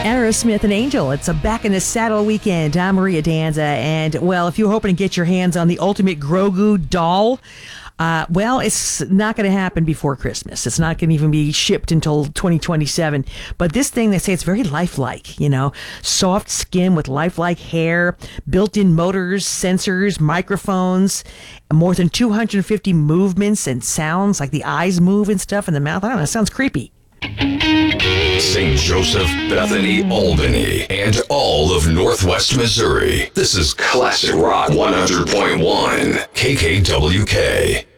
Aerosmith and Angel. It's a Back in the Saddle weekend. I'm Maria Danza. And, well, if you're hoping to get your hands on the ultimate Grogu doll, well, it's not going to happen before Christmas. It's not going to even be shipped until 2027. But this thing, they say it's very lifelike, soft skin with lifelike hair, built-in motors, sensors, microphones, more than 250 movements and sounds, like the eyes move and stuff in the mouth. I don't know, it sounds creepy. St. Joseph, Bethany, Albany, and all of Northwest Missouri. This is Classic Rock 100.1 KKWK.